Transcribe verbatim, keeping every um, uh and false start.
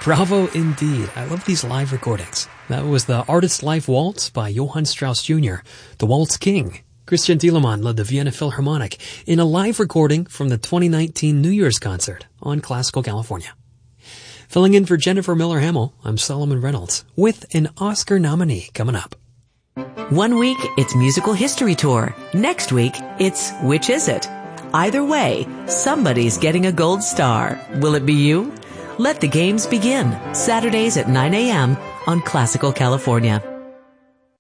Bravo indeed. I love these live recordings. That was the Artist's Life Waltz by Johann Strauss Junior, the Waltz King. Christian Thielemann led the Vienna Philharmonic in a live recording from the twenty nineteen New Year's concert on Classical California. Filling in for Jennifer Miller-Hamill, I'm Solomon Reynolds with an Oscar nominee coming up. One week, it's Musical History Tour. Next week, it's Which Is It? Either way, somebody's getting a gold star. Will it be you? Let the games begin. Saturdays at nine a.m. on Classical California.